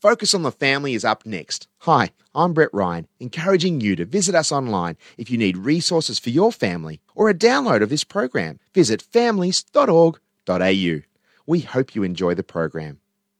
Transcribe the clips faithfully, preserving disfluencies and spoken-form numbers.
Focus on the Family is up next. Hi, I'm Brett Ryan, encouraging you to visit us online if you need resources for your family or a download of this program. Visit families dot org dot a u. We hope you enjoy the program.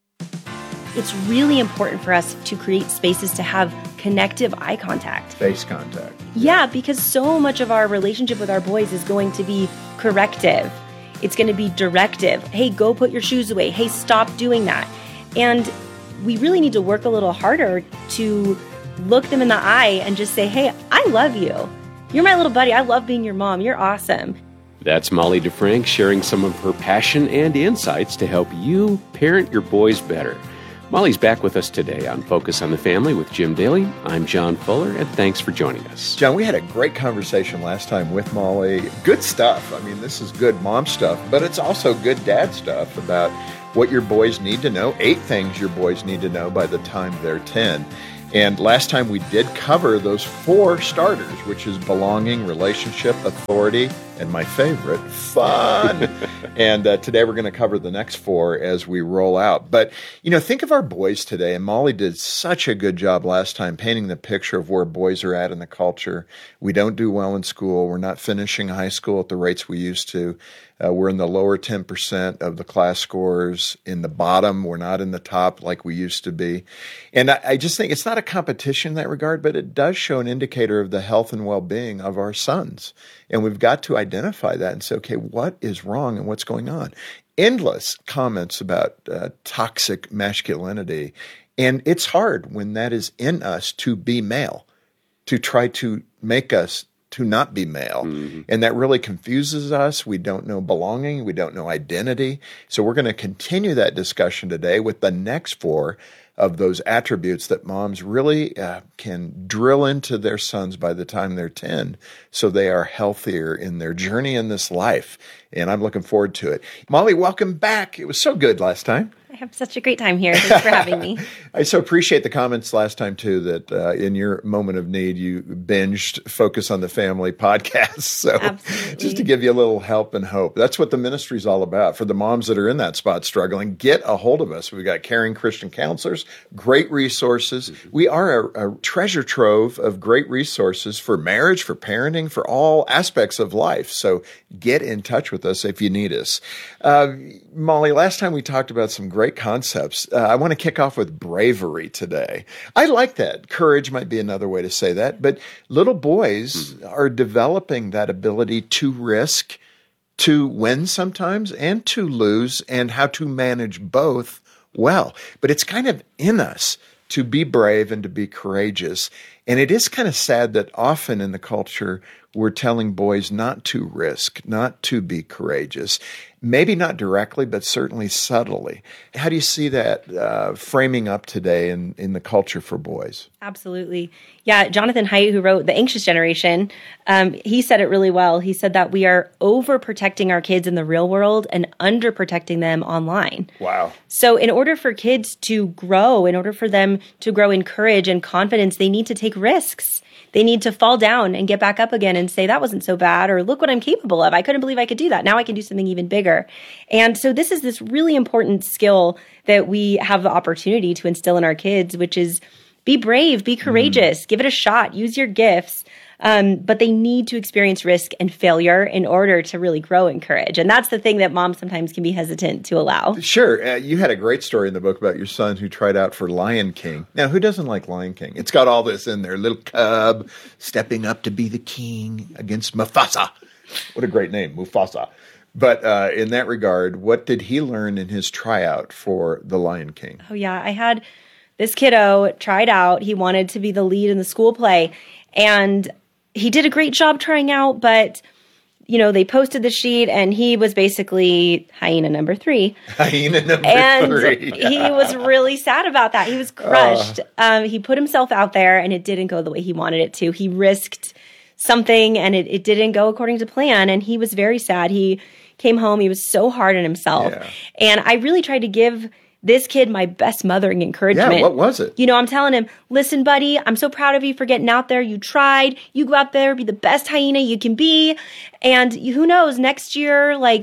It's really important for us to create spaces to have connective eye contact. Face contact. Yeah, because so much of our relationship with our boys is going to be corrective. It's going to be directive. Hey, go put your shoes away. Hey, stop doing that. And we really need to work a little harder to look them in the eye and just say, hey, I love you. You're my little buddy. I love being your mom. You're awesome. That's Molly DeFrank sharing some of her passion and insights to help you parent your boys better. Molly's back with us today on Focus on the Family with Jim Daly. I'm John Fuller, and thanks for joining us. John, we had a great conversation last time with Molly. Good stuff. I mean, this is good mom stuff, but it's also good dad stuff about what your boys need to know, eight things your boys need to know by the time they're ten. And last time we did cover those four starters, which is belonging, relationship, authority, and my favorite, fun. And uh, today we're going to cover the next four as we roll out. But, you know, think of our boys today. And Molly did such a good job last time painting the picture of where boys are at in the culture. We don't do well in school. We're not finishing high school at the rates we used to. Uh, we're in the lower ten percent of the class scores. In the bottom, we're not in the top like we used to be. And I, I just think it's not a competition in that regard, but it does show an indicator of the health and well-being of our sons. And we've got to identify that and say, okay, what is wrong and what's going on? Endless comments about uh, toxic masculinity. And it's hard when that is in us to be male, to try to make us to not be male. Mm-hmm. And that really confuses us. We don't know belonging. We don't know identity. So we're going to continue that discussion today with the next four of those attributes that moms really uh, can drill into their sons by the time they're ten, so they are healthier in their journey in this life. And I'm looking forward to it. Molly, welcome back. It was so good last time. I have such a great time here. Thanks for having me. I so appreciate the comments last time, too, that uh, in your moment of need, you binged Focus on the Family podcast. So Absolutely. Just to give you a little help and hope. That's what the ministry is all about. For the moms that are in that spot struggling, get a hold of us. We've got caring Christian counselors, great resources. Mm-hmm. We are a, a treasure trove of great resources for marriage, for parenting, for all aspects of life. So get in touch with us if you need us. Uh, Molly, last time we talked about some great concepts. Uh, I want to kick off with bravery today. I like that. Courage might be another way to say that. But little boys mm-hmm. are developing that ability to risk, to win sometimes, and to lose, and how to manage both well. But it's kind of in us to be brave and to be courageous. And it is kind of sad that often in the culture, we're telling boys not to risk, not to be courageous. Maybe not directly, but certainly subtly. How do you see that uh, framing up today in, in the culture for boys? Absolutely. Yeah, Jonathan Haidt, who wrote The Anxious Generation, um, he said it really well. He said that we are overprotecting our kids in the real world and underprotecting them online. Wow. So in order for kids to grow, in order for them to grow in courage and confidence, they need to take risks. They need to fall down and get back up again and say, that wasn't so bad, or look what I'm capable of. I couldn't believe I could do that. Now I can do something even bigger. And so this is this really important skill that we have the opportunity to instill in our kids, which is be brave, be courageous, mm. give it a shot, use your gifts. Um, but they need to experience risk and failure in order to really grow in courage. And that's the thing that moms sometimes can be hesitant to allow. Sure. Uh, you had a great story in the book about your son who tried out for Lion King. Now, who doesn't like Lion King? It's got all this in there. Little cub stepping up to be the king against Mufasa. What a great name, Mufasa. But uh, in that regard, what did he learn in his tryout for the Lion King? Oh, yeah. I had this kiddo tried out. He wanted to be the lead in the school play. And he did a great job trying out, but, you know, they posted the sheet and he was basically hyena number three. Hyena number and three. He was really sad about that. He was crushed. Uh, um, he put himself out there and it didn't go the way he wanted it to. He risked something and it, it didn't go according to plan. And he was very sad. He came home. He was so hard on himself. Yeah. And I really tried to give this kid my best mothering encouragement. Yeah, what was it? You know, I'm telling him, listen, buddy, I'm so proud of you for getting out there. You tried. You go out there, be the best hyena you can be. And who knows, next year, like,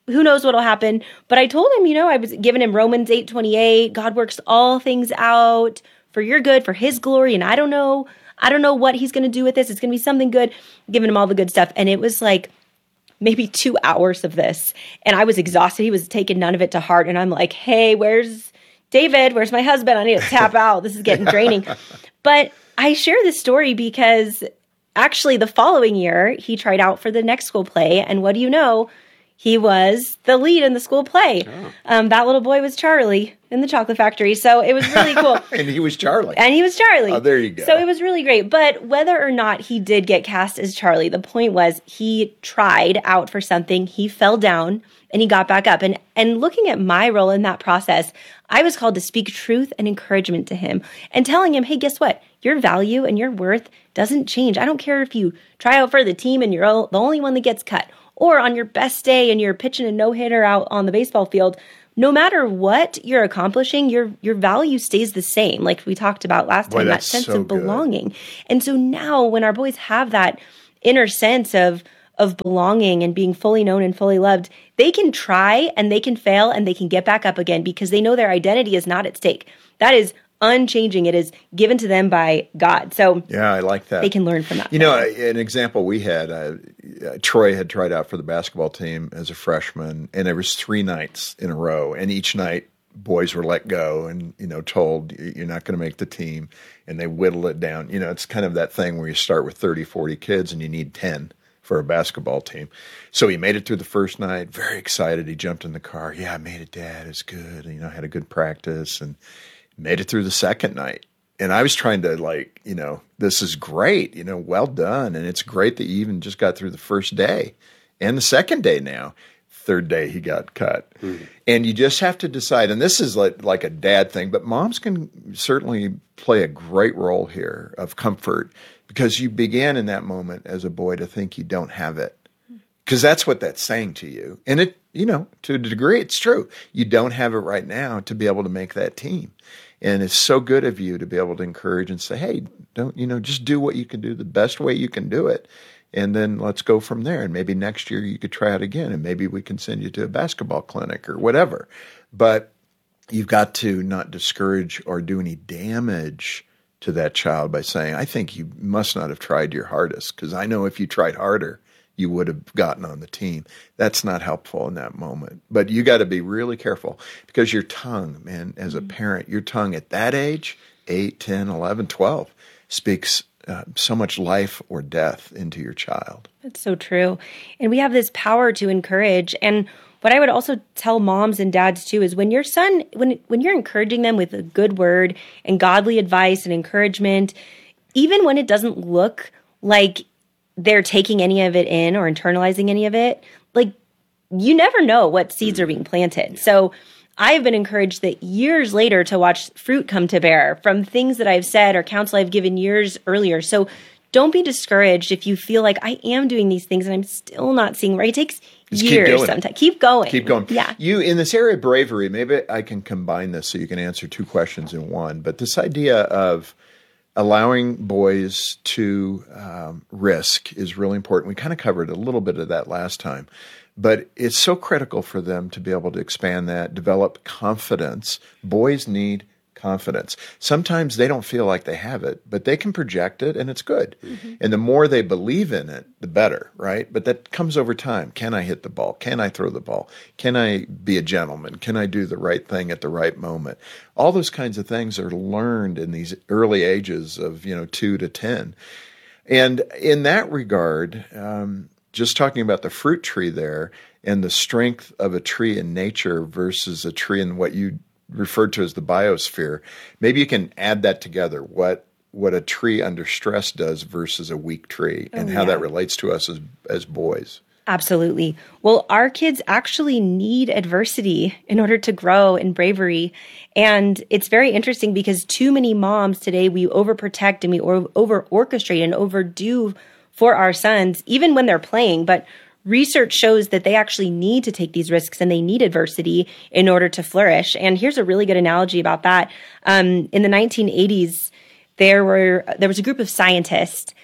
who knows what'll happen. But I told him, you know, I was giving him Romans eight twenty-eight. God works all things out for your good, for his glory. And I don't know, I don't know what he's going to do with this. It's going to be something good, giving him all the good stuff. And it was like maybe two hours of this. And I was exhausted. He was taking none of it to heart. And I'm like, hey, where's David? Where's my husband? I need to tap out. This is getting draining. But I share this story because actually the following year, he tried out for the next school play. And what do you know? He was the lead in the school play. Oh. Um, that little boy was Charlie in the Chocolate Factory. So it was really cool. And he was Charlie. And he was Charlie. Oh, there you go. So it was really great. But whether or not he did get cast as Charlie, the point was he tried out for something. He fell down and he got back up. And, and looking at my role in that process, I was called to speak truth and encouragement to him and telling him, hey, guess what? Your value and your worth doesn't change. I don't care if you try out for the team and you're the only one that gets cut, or on your best day and you're pitching a no-hitter out on the baseball field. No matter what you're accomplishing, your your value stays the same, like we talked about last time, Boy, that sense so of belonging. Good. And so now when our boys have that inner sense of of belonging and being fully known and fully loved, they can try and they can fail and they can get back up again because they know their identity is not at stake. That is unchanging. It is given to them by God. So yeah, I like that. They can learn from that. You know, an example we had, uh, uh, Troy had tried out for the basketball team as a freshman, and there was three nights in a row, and each night boys were let go and, you know, told you're not going to make the team, and they whittle it down. You know, it's kind of that thing where you start with thirty, forty kids and you need ten for a basketball team. So he made it through the first night, very excited. He jumped in the car. Yeah, I made it, Dad. It's good. You know, had a good practice, and made it through the second night. And I was trying to like, you know, this is great, you know, well done. And it's great that you even just got through the first day and the second day now. Third day he got cut. Mm-hmm. And you just have to decide, and this is like, like a dad thing, but moms can certainly play a great role here of comfort because you began in that moment as a boy to think you don't have it. Because that's what that's saying to you. And it, you know, to a degree, it's true. You don't have it right now to be able to make that team. And it's so good of you to be able to encourage and say, hey, don't, you know, just do what you can do the best way you can do it. And then let's go from there. And maybe next year you could try it again. And maybe we can send you to a basketball clinic or whatever. But you've got to not discourage or do any damage to that child by saying, I think you must not have tried your hardest. Because I know if you tried harder, you would have gotten on the team. That's not helpful in that moment. But you got to be really careful because your tongue, man, as a parent, your tongue at that age, eight, ten, eleven, twelve, speaks uh, so much life or death into your child. That's so true. And we have this power to encourage. And what I would also tell moms and dads too is when your son, when when you're encouraging them with a good word and godly advice and encouragement, even when it doesn't look like they're taking any of it in or internalizing any of it, like you never know what seeds are being planted. So I've been encouraged that years later to watch fruit come to bear from things that I've said or counsel I've given years earlier. So don't be discouraged if you feel like I am doing these things and I'm still not seeing right. It takes Just years sometimes. Keep going. Keep going. Yeah. You, in this area of bravery, maybe I can combine this so you can answer two questions in one. But this idea of allowing boys to um, risk is really important. We kind of covered a little bit of that last time, but it's so critical for them to be able to expand that, develop confidence. Boys need confidence. Sometimes they don't feel like they have it, but they can project it and it's good. Mm-hmm. And the more they believe in it, the better, right? But that comes over time. Can I hit the ball? Can I throw the ball? Can I be a gentleman? Can I do the right thing at the right moment? All those kinds of things are learned in these early ages of, you know, two to ten. And in that regard, um, just talking about the fruit tree there and the strength of a tree in nature versus a tree in what you referred to as the biosphere, maybe you can add that together, what what a tree under stress does versus a weak tree and oh, how yeah. that relates to us as as boys. Absolutely. Well, our kids actually need adversity in order to grow in bravery. And it's very interesting because too many moms today, we overprotect and we over orchestrate and overdo for our sons, even when they're playing. But research shows that they actually need to take these risks and they need adversity in order to flourish. And here's a really good analogy about that. Um, in the nineteen eighties, there were there was a group of scientists,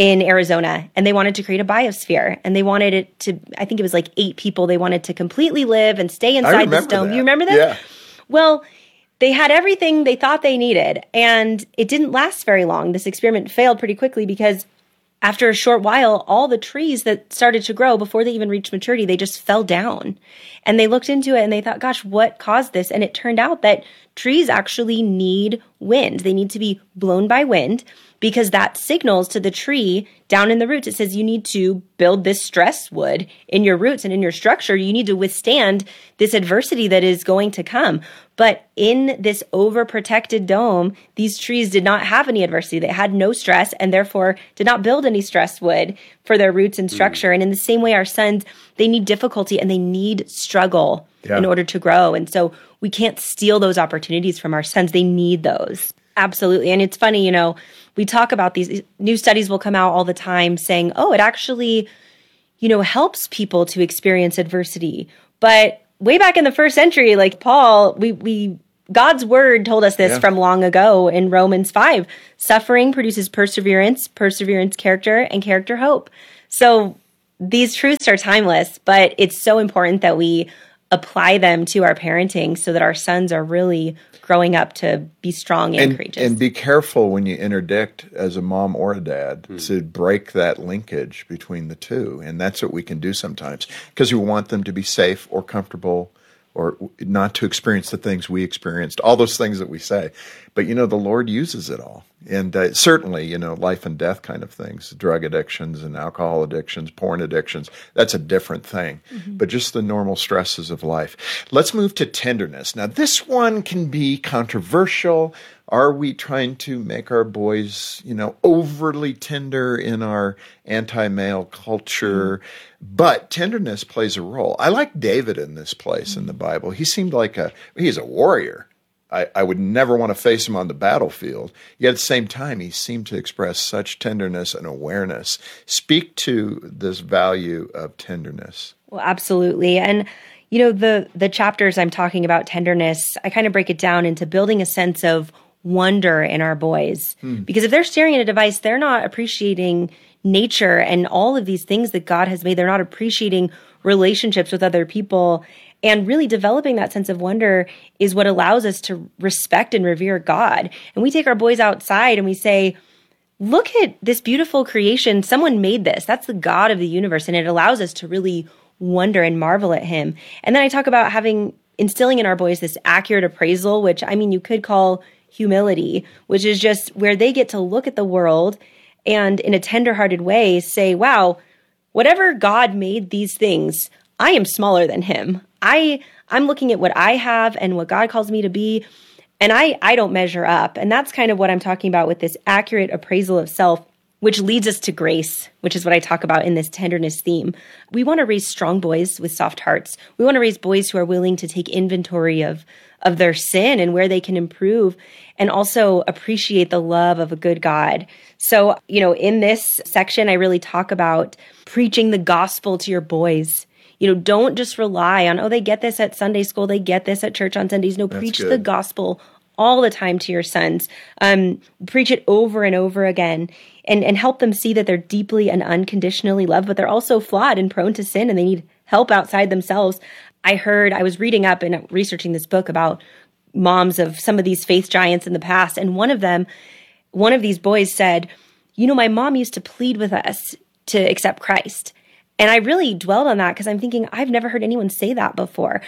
in Arizona, and they wanted to create a biosphere, and they wanted it to, I think it was like eight people, they wanted to completely live and stay inside this dome. That. You remember that? Yeah. Well, they had everything they thought they needed, and it didn't last very long. This experiment failed pretty quickly because after a short while, all the trees that started to grow before they even reached maturity, they just fell down. And they looked into it and they thought, gosh, what caused this? And it turned out that trees actually need wind. They need to be blown by wind because that signals to the tree down in the roots. It says you need to build this stress wood in your roots and in your structure. You need to withstand this adversity that is going to come. But in this overprotected dome, these trees did not have any adversity. They had no stress and therefore did not build any stress wood for their roots and structure. Mm. And in the same way, our sons, they need difficulty and they need struggle yeah. in order to grow. And so we can't steal those opportunities from our sons. They need those. Absolutely. And it's funny, you know, we talk about these new studies will come out all the time saying, oh, it actually, you know, helps people to experience adversity. But way back in the first century, like Paul, we, we, God's word told us this yeah. from long ago in Romans five. Suffering produces perseverance, perseverance, character, and character, hope. So these truths are timeless, but it's so important that we apply them to our parenting so that our sons are really growing up to be strong and, and courageous. And be careful when you interdict as a mom or a dad mm. to break that linkage between the two. And that's what we can do sometimes because we want them to be safe or comfortable or not to experience the things we experienced, all those things that we say. But, you know, the Lord uses it all. And uh, certainly, you know, life and death kind of things, drug addictions and alcohol addictions, porn addictions, that's a different thing. Mm-hmm. But just the normal stresses of life. Let's move to tenderness. Now, this one can be controversial. Are we trying to make our boys, you know, overly tender in our anti-male culture? Mm-hmm. But tenderness plays a role. I like David in this place mm-hmm. in the Bible. He seemed like a, he's a warrior. I, I would never want to face him on the battlefield. Yet at the same time, he seemed to express such tenderness and awareness. Speak to this value of tenderness. Well, absolutely. And, you know, the the chapters I'm talking about tenderness, I kind of break it down into building a sense of wonder in our boys. Hmm. Because if they're staring at a device, they're not appreciating nature and all of these things that God has made. They're not appreciating relationships with other people. And really developing that sense of wonder is what allows us to respect and revere God. And we take our boys outside and we say, look at this beautiful creation. Someone made this. That's the God of the universe. And it allows us to really wonder and marvel at him. And then I talk about having, instilling in our boys this accurate appraisal, which I mean, you could call humility, which is just where they get to look at the world and in a tenderhearted way say, wow, whatever God made these things, I am smaller than him. I, I'm looking at what I have and what God calls me to be, and I, I don't measure up. And that's kind of what I'm talking about with this accurate appraisal of self, which leads us to grace, which is what I talk about in this tenderness theme. We want to raise strong boys with soft hearts. We want to raise boys who are willing to take inventory of, of their sin and where they can improve, and also appreciate the love of a good God. So, you know, in this section, I really talk about preaching the gospel to your boys. You know, don't just rely on, oh, they get this at Sunday school, they get this at church on Sundays. No, That's preach good. the gospel all the time to your sons. Um, preach it over and over again, and, and help them see that they're deeply and unconditionally loved, but they're also flawed and prone to sin, and they need help outside themselves. I heard, I was reading up and researching this book about moms of some of these faith giants in the past, and one of them, one of these boys said, you know, my mom used to plead with us to accept Christ. And I really dwelled on that because I'm thinking, I've never heard anyone say that before.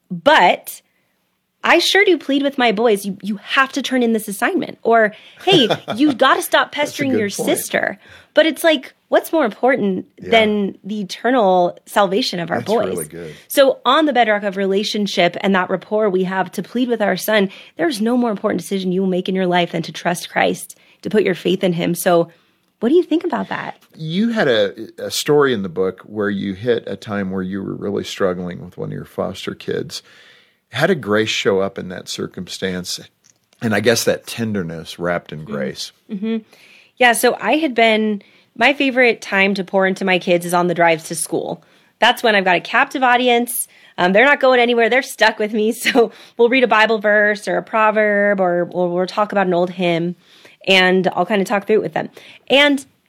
But I sure do plead with my boys, you, you have to turn in this assignment. Or, hey, you've got to stop pestering your point. sister. But it's like, what's more important yeah. than the eternal salvation of our That's boys? Really good. So on the bedrock of relationship and that rapport we have to plead with our son, there's no more important decision you will make in your life than to trust Christ, to put your faith in him. So what do you think about that? You had a, a story in the book where you hit a time where you were really struggling with one of your foster kids. How did grace show up in that circumstance? And I guess that tenderness wrapped in grace. Mm-hmm. Yeah, so I had been, my favorite time to pour into my kids is on the drives to school. That's when I've got a captive audience. Um, they're not going anywhere. They're stuck with me. So we'll read a Bible verse or a proverb, or we'll, we'll talk about an old hymn. And I'll kind of talk through it with them. And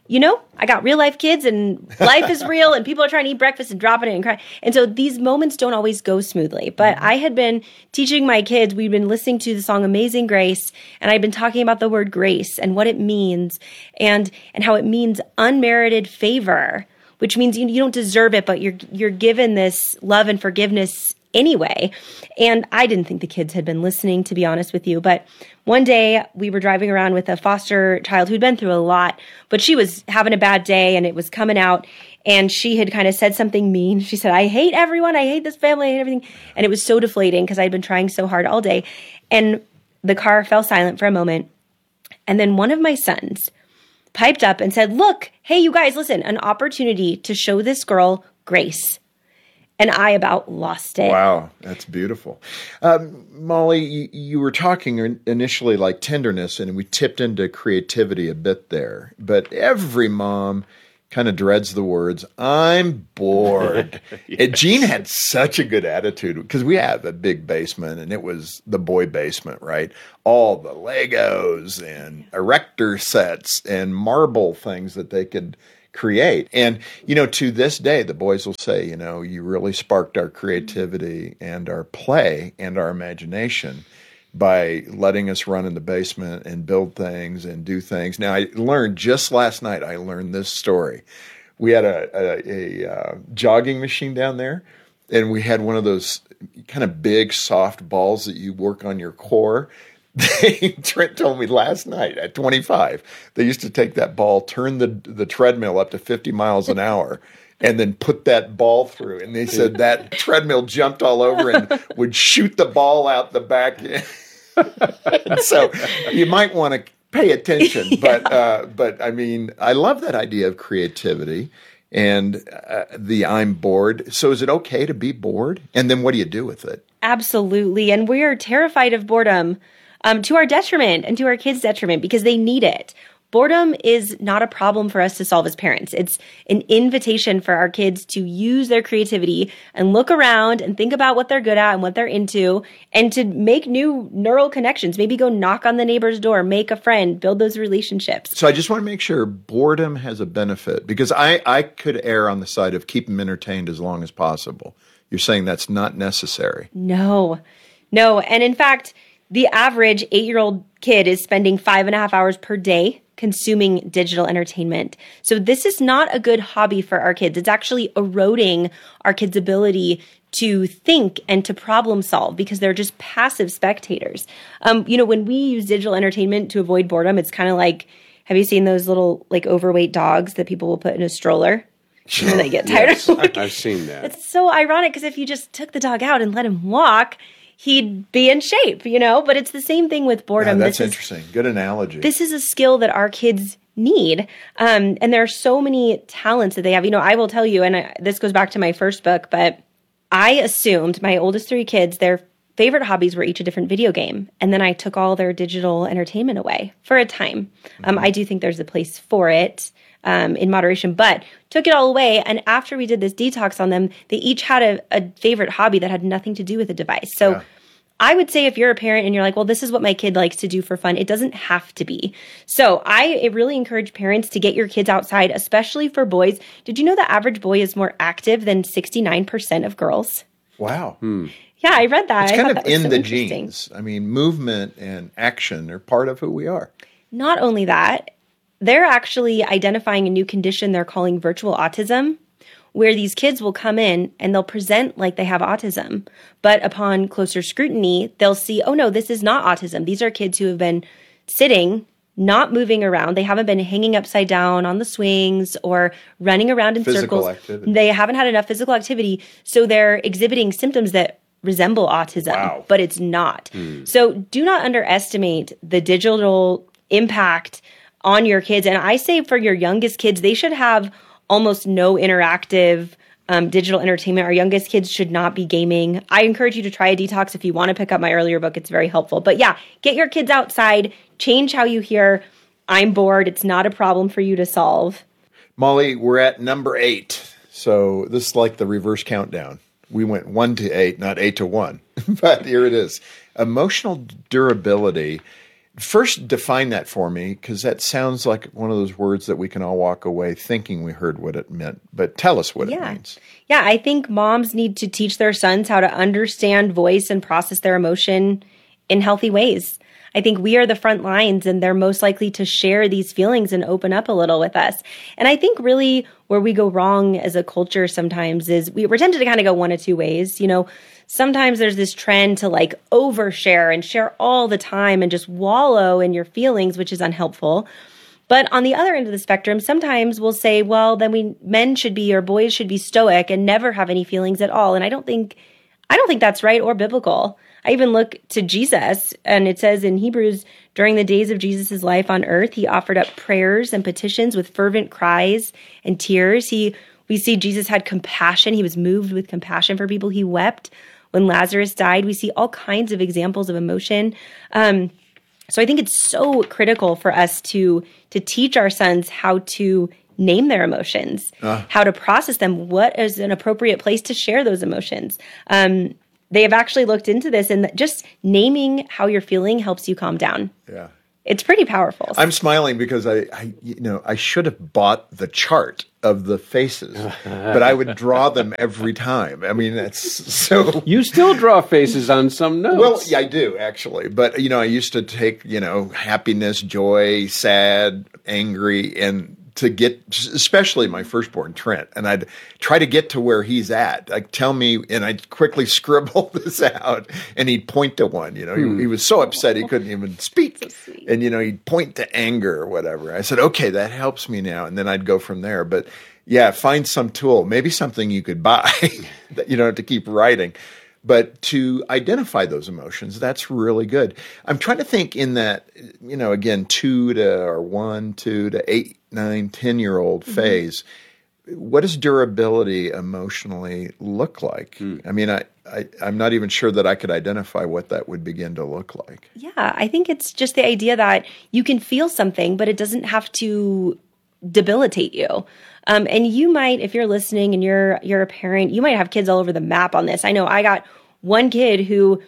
you know, I got real life kids and life is real and people are trying to eat breakfast and dropping it and crying. And so these moments don't always go smoothly. But mm-hmm. I had been teaching my kids, we'd been listening to the song Amazing Grace, and I'd been talking about the word grace and what it means and and how it means unmerited favor, which means you, you don't deserve it, but you're you're given this love and forgiveness anyway. And I didn't think the kids had been listening, to be honest with you. But one day we were driving around with a foster child who'd been through a lot, but she was having a bad day and it was coming out. And she had kind of said something mean. She said, I hate everyone. I hate this family. I hate everything. And it was so deflating because I'd been trying so hard all day. And the car fell silent for a moment. And then one of my sons piped up and said, look, hey, you guys, listen, an opportunity to show this girl grace. And I about lost it. Wow, that's beautiful. Um, Molly, you, you were talking initially like tenderness, and we tipped into creativity a bit there. But every mom kind of dreads the words, I'm bored. yeah. And Gene had such a good attitude because we have a big basement, and it was the boy basement, right? All the Legos and erector sets and marble things that they could create. And, you know, to this day, the boys will say, you know, you really sparked our creativity and our play and our imagination by letting us run in the basement and build things and do things. Now, I learned just last night, I learned this story. We had a, a, a uh, jogging machine down there, and we had one of those kind of big, soft balls that you work on your core. They, Trent told me last night at twenty-five, they used to take that ball, turn the the treadmill up to fifty miles an hour, and then put that ball through. And they said that treadmill jumped all over and would shoot the ball out the back. So you might want to pay attention. Yeah. But, uh, but I mean, I love that idea of creativity and uh, the I'm bored. So is it okay to be bored? And then what do you do with it? Absolutely. And we are terrified of boredom. Um, to our detriment and to our kids' detriment because they need it. Boredom is not a problem for us to solve as parents. It's an invitation for our kids to use their creativity and look around and think about what they're good at and what they're into and to make new neural connections. Maybe go knock on the neighbor's door, make a friend, build those relationships. So I just want to make sure boredom has a benefit because I, I could err on the side of keep them entertained as long as possible. You're saying that's not necessary. No, no. And in fact, the average eight-year-old kid is spending five and a half hours per day consuming digital entertainment. So this is not a good hobby for our kids. It's actually eroding our kids' ability to think and to problem solve because they're just passive spectators. Um, you know, when we use digital entertainment to avoid boredom, it's kind of like, have you seen those little like overweight dogs that people will put in a stroller? Sure. And they get tired yes, of looking. I've seen that. It's so ironic because if you just took the dog out and let him walk, he'd be in shape, you know, but it's the same thing with boredom. Yeah, that's this interesting. Is, Good analogy. This is a skill that our kids need. Um, and there are so many talents that they have. You know, I will tell you, and I, this goes back to my first book, but I assumed my oldest three kids, their favorite hobbies were each a different video game. And then I took all their digital entertainment away for a time. Um, mm-hmm. I do think there's a place for it. Um, in moderation, but took it all away. And after we did this detox on them, they each had a, a favorite hobby that had nothing to do with a device. So yeah. I would say if you're a parent and you're like, well, this is what my kid likes to do for fun, it doesn't have to be. So I really encourage parents to get your kids outside, especially for boys. Did you know the average boy is more active than sixty-nine percent of girls? Wow. Hmm. Yeah, I read that. It's I kind of in so the genes. I mean, movement and action are part of who we are. Not only that, they're actually identifying a new condition they're calling virtual autism, where these kids will come in and they'll present like they have autism. But upon closer scrutiny, they'll see, oh no, this is not autism. These are kids who have been sitting, not moving around. They haven't been hanging upside down on the swings or running around in physical circles. Activity. They haven't had enough physical activity. So they're exhibiting symptoms that resemble autism, wow. but it's not. Hmm. So do not underestimate the digital impact on your kids. And I say for your youngest kids, they should have almost no interactive um, digital entertainment. Our youngest kids should not be gaming. I encourage you to try a detox. If you want to pick up my earlier book, it's very helpful. But yeah, get your kids outside, change how you hear, I'm bored. It's not a problem for you to solve. Molly, we're at number eight. So this is like the reverse countdown. We went one to eight, not eight to one. But here it is. Emotional durability. first define that for me, because that sounds like one of those words that we can all walk away thinking we heard what it meant. But tell us what yeah. it means. Yeah, I think moms need to teach their sons how to understand, voice, and process their emotion in healthy ways. I think we are the front lines, and they're most likely to share these feelings and open up a little with us. And I think really where we go wrong as a culture sometimes is we, we're tempted to kind of go one of two ways. You know, sometimes there's this trend to like overshare and share all the time and just wallow in your feelings, which is unhelpful. But on the other end of the spectrum, sometimes we'll say, well, then we men should be or boys should be stoic and never have any feelings at all. And I don't think I don't think that's right or biblical. I even look to Jesus, and it says in Hebrews, during the days of Jesus' life on earth, he offered up prayers and petitions with fervent cries and tears. He, we see Jesus had compassion. He was moved with compassion for people. He wept when Lazarus died. We see all kinds of examples of emotion. Um, so I think it's so critical for us to, to teach our sons how to name their emotions, uh. how to process them, what is an appropriate place to share those emotions. Um, They have actually looked into this, and just naming how you're feeling helps you calm down. Yeah. It's pretty powerful. I'm smiling because I, I you know, I should have bought the chart of the faces, but I would draw them every time. I mean, that's so... You still draw faces on some notes. Well, yeah, I do, actually. But, you know, I used to take, you know, happiness, joy, sad, angry, and... to get, especially my firstborn, Trent, and I'd try to get to where he's at. Like, tell me, and I'd quickly scribble this out, and he'd point to one. You know, hmm. he, he was so upset he couldn't even speak. So and, you know, he'd point to anger or whatever. I said, okay, that helps me now. And then I'd go from there. But, yeah, find some tool, maybe something you could buy that you don't have to keep writing. But to identify those emotions, that's really good. I'm trying to think in that, you know, again, two to or one, two to eight, nine, ten-year-old mm-hmm. phase. What does durability emotionally look like? Mm. I mean, I, I, I'm not even sure that I could identify what that would begin to look like. Yeah, I think it's just the idea that you can feel something, but it doesn't have to debilitate you. Um, and you might, if you're listening and you're you're a parent, you might have kids all over the map on this. I know I got one kid who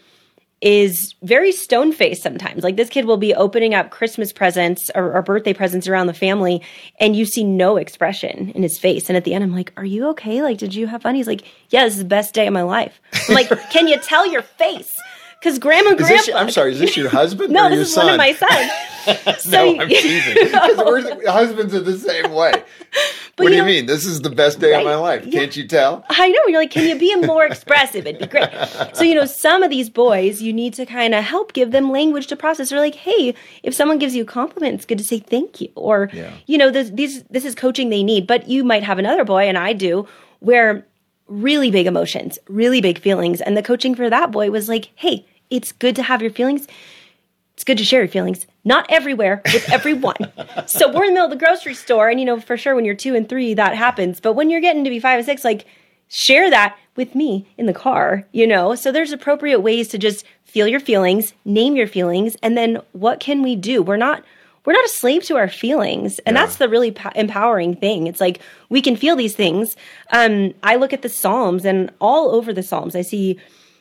is very stone-faced sometimes. Like, this kid will be opening up Christmas presents or, or birthday presents around the family, and you see no expression in his face. And at the end, I'm like, are you okay? Like, did you have fun? He's like, yeah, this is the best day of my life. I'm like, can you tell your face? Because grandma and grandpa... This, I'm sorry, is this your husband no, or your this is son? one of my sons. So, no, I'm teasing. Because we're husbands are the same way. But what do you know, mean? This is the best day right, of my life. Yeah. Can't you tell? I know. You're like, can you be more expressive? It'd be great. So, you know, some of these boys, you need to kind of help give them language to process. They're like, hey, if someone gives you a compliment, it's good to say thank you. Or, yeah. you know, this, these, this is coaching they need. But you might have another boy, and I do, where really big emotions, really big feelings. And the coaching for that boy was like, hey, it's good to have your feelings. It's good to share your feelings. Not everywhere with everyone. So we're in the middle of the grocery store, and, you know, for sure when you're two and three, that happens. But when you're getting to be five and six, like, share that with me in the car, you know? So there's appropriate ways to just feel your feelings, name your feelings, and then what can we do? We're not we're not a slave to our feelings. And yeah. that's the really po- empowering thing. It's like, we can feel these things. Um, I look at the Psalms, and all over the Psalms, I see,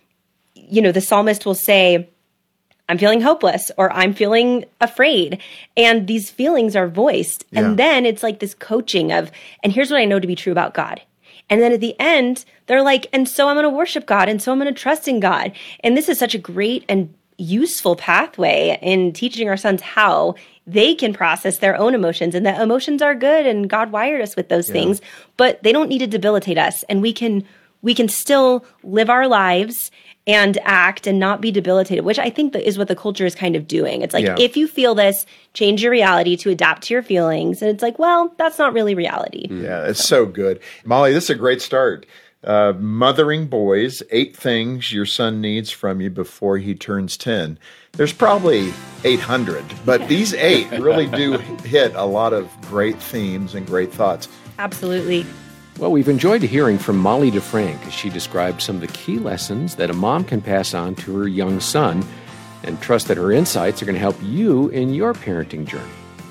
you know, the psalmist will say, I'm feeling hopeless, or I'm feeling afraid. And these feelings are voiced. Yeah. And then it's like this coaching of, and here's what I know to be true about God. And then at the end, they're like, and so I'm going to worship God, and so I'm going to trust in God. And this is such a great and useful pathway in teaching our sons how they can process their own emotions, and that emotions are good, and God wired us with those yeah. things, but they don't need to debilitate us. And we can, we can still live our lives and act and not be debilitated, which I think that is what the culture is kind of doing. It's like, yeah. if you feel this, change your reality to adapt to your feelings. And it's like, well, that's not really reality. Yeah, it's so good. Molly, this is a great start. Uh, mothering boys, eight things your son needs from you before he turns ten. There's probably eight hundred, but these eight really do hit a lot of great themes and great thoughts. Absolutely. Well, we've enjoyed hearing from Molly DeFrank as she described some of the key lessons that a mom can pass on to her young son, and trust that her insights are going to help you in your parenting journey.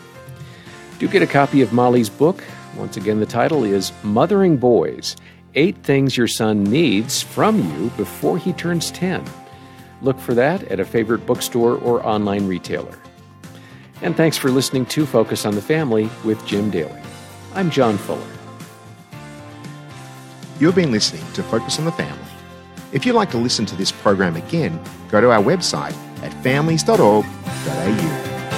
Do get a copy of Molly's book. Once again, the title is Mothering Boys, Eight Things Your Son Needs from You Before He Turns ten. Look for that at a favorite bookstore or online retailer. And thanks for listening to Focus on the Family with Jim Daly. I'm John Fuller. You've been listening to Focus on the Family. If you'd like to listen to this program again, go to our website at families dot org dot a u.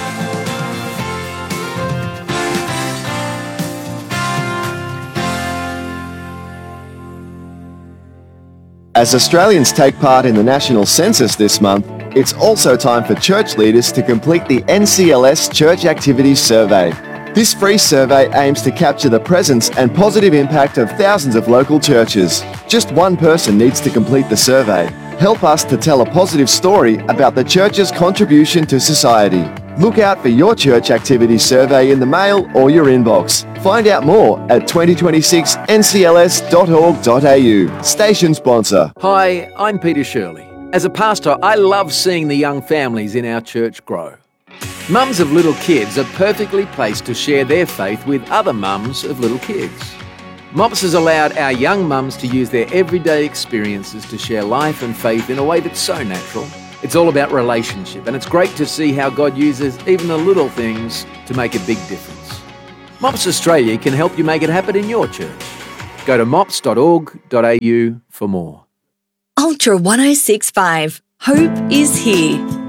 As Australians take part in the national census this month, it's also time for church leaders to complete the N C L S Church Activities Survey. This free survey aims to capture the presence and positive impact of thousands of local churches. Just one person needs to complete the survey. Help us to tell a positive story about the church's contribution to society. Look out for your church activity survey in the mail or your inbox. Find out more at twenty twenty-six N C L S dot org dot a u. Station sponsor. Hi, I'm Peter Shirley. As a pastor, I love seeing the young families in our church grow. Mums of little kids are perfectly placed to share their faith with other mums of little kids. Mops has allowed our young mums to use their everyday experiences to share life and faith in a way that's so natural. It's all about relationship, and it's great to see how God uses even the little things to make a big difference. Mops Australia can help you make it happen in your church. Go to mops dot org dot a u for more. Ultra one oh six point five. Hope is here.